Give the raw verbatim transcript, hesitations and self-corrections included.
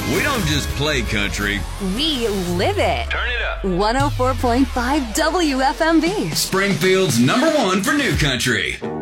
We don't just play country. We live it. Turn it up. one oh four point five W F M B. Springfield's number one for new country.